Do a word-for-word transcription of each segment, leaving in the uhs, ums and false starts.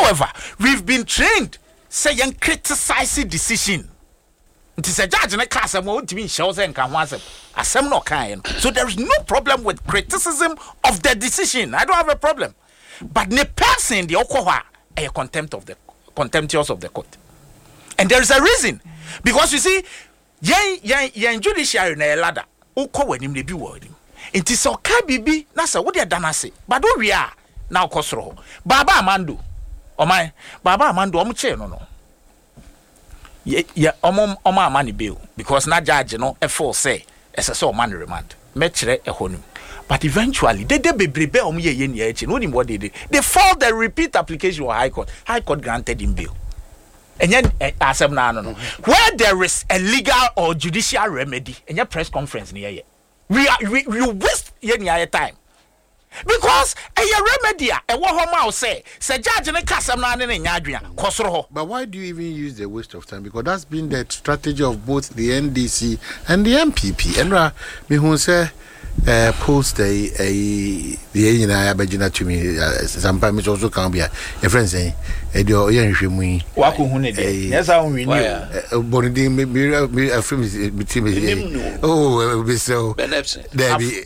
However, we've been trained say yen criticize decision. It is a judge in a class and won't mean shows and can was a some no kind. So there is no problem with criticism of the decision. I don't have a problem. But the person the okoha a contempt of the contemptuous of the court. And there is a reason. Because you see, yen yen yen judiciary na ladder. Oko when him be word him. It is okay bibi nasa what they done say. But do we are now kosro. Baba Amando. O my Baba Amando omuche no no. Yeah, yeah, omo omo amani bill because na judge no e for say as so man remand me kire e honum but eventually they dey bebrebe omo ye ye ne echi no nim what they did they filed the repeat application with high court high court granted him bail and then asem na no no where there is a legal or judicial remedy and your press conference ne ye we are we, we waste ye ne time because a remedy a wo homa say say judge ne kasam na ne nya adwea kosoro ho. But why do you even use the waste of time? Because that's been the strategy of both the N D C and the M P P. And uh, me who say uh, post a a the Engineer Abegina to me sometimes also can be a friend saying Edio Yanshimi Waku Hunede. Yes, I win you. Bonidi me a film is oh, be so there be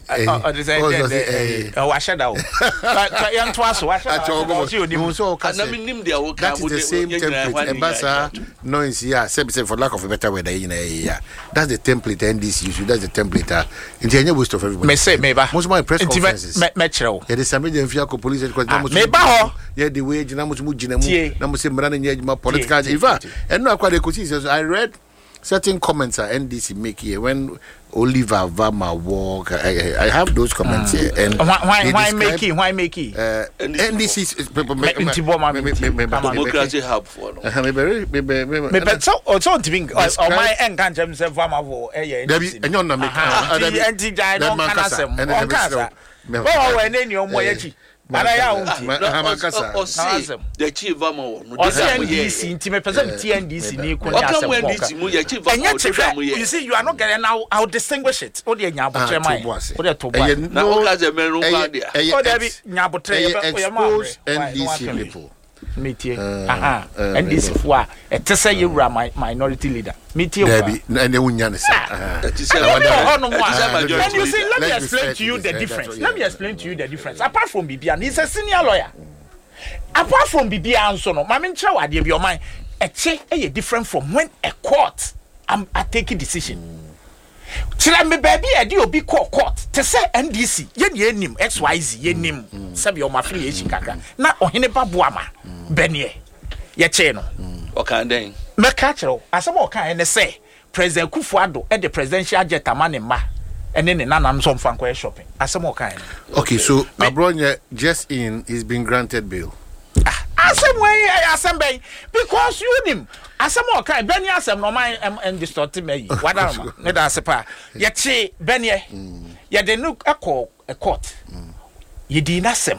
a washer down. But young twas washer. That is the same template. Ambassador noise here, for lack of a better word, that's the template N D C issue. That's the template. In any waste of everybody. May say, maybe most of my press conferences. Metro. Yeah, the Samaritan Fiaco police because maybe yeah, the way Jinamus Mujinamu, Namus Mran, political. In fact, and now quite a question. I read certain comments at N D C make here when Oliver Varma walk. I, I have those comments mm. here. And why why, why make it? Why make it? Uh, N D C is democracy help for. Maybe maybe maybe so so to think or my encounter himself Varma for eh David and you know make anti guy don't can asem. On casa. Oh when any o moyechi. Maraya unti. O say the chief Varma no. O say N D C inti me person T N D C ni ko nya asem. N D C mu ye chief Varma. You see you are not getting now I'll distinguish it. O de nyabotre mai. O de to boy. Na o ka ze menru kwa dia. O de bi nyabotre o ya ma. N D C people. Meeting. Aha. N D C for it say you are minority leader. Meeting. Debbie and the Unyan. And you see, let me explain to you the difference. Let me explain to you the difference. Apart from Bibian, he's a senior lawyer. Apart from Bibian, so no, Mamin Chawa, dear, your mind, a check a different from when a court am I taking decision. Tell me, baby, I do be court court to say N D C, yen nim X Y Z, yen nim, Sabio Mafri Chikaka, not Ohinepa Buama, Benye, Yacheno, Okandeng, Mercatro, as some kind say, President Kufuado at the presidential jet a man in Ma, and then an am some fanquay shopping, as some kind. Okay, so Abronya just in is being granted bail. Asem way asem bay because you nim asem o kai beni asem no man and distort me wada me da sepa ye che beni ye de no ekọ a court ye di nasem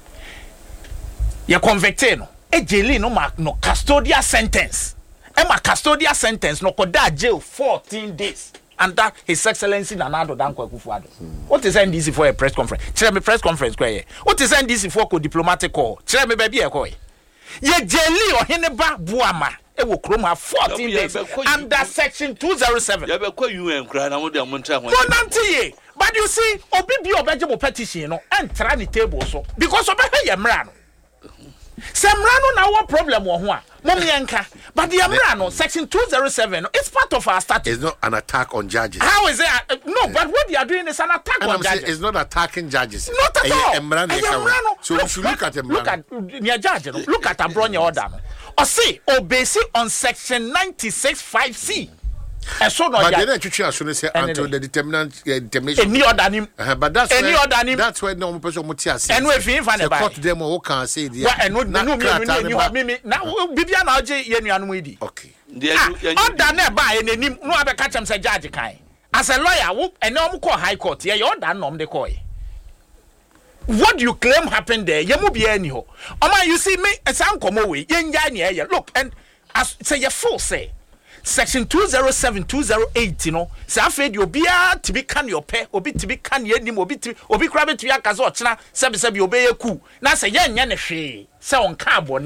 ye convicted no e jeli no ma no custodial sentence e ma custodial sentence no ko da jail fourteen days and that His Excellency Nana Addo Dankwa Akufo-Addo. What is N D C for a press conference? Tell me press conference kwa. What is N D C for a diplomatic call? Tell me baby e ko. Ye jeli o heneba buama e wo kroma fourteen days under section two oh seven. You be kwa U N kra na mo de amontra ho. No nantie. But you see, obi bi obeje mo petition no entra ni table so because obehe ye mra no. Semrano na what problem wo ho a mommy enka but the Amrano section two oh seven it's part of our statute. It's not an attack on judges. How is it uh, no but what they are doing is an attack and on I'm judges. It's not attacking judges. Not at all. Emrano. So look, you should look at Emrano. Look at near judge no? Look at Abronya order or say obey on section ninety-six five C. And so no, but then I should say until the determinant uh, determination. Any other name, uh, but that's any where, other name. That's where no person would say. And we fin find about them who can say the. And no, no, no, no, me me now. Bibian Aje yenu anu idi. Okay. Order ne ba any name. No abe catch him say judge kai. As a lawyer, wo and no call high court. Yeah, you order no me call. What you claim happened there? You mu be any ho. Oma, you see me. It's uncommon way. Yen ya ni eh. Look and as say you full say. Section two oh seven, two oh eight, you know. Say afraid you be a to be can your pay, or be to be can ye nim, or be to or be crabby to your caso, sebi sebi obey a coup. Now say yen yan a she, say on carbon.